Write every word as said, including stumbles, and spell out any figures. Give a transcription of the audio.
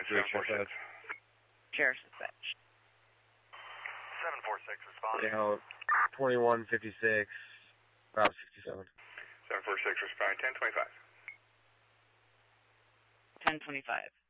seven four six. Sheriff's Dispatch. seven four six, respond. Now, twenty-one fifty-six, Route sixty-seven. seven four six, respond, ten twenty-five. ten twenty-five.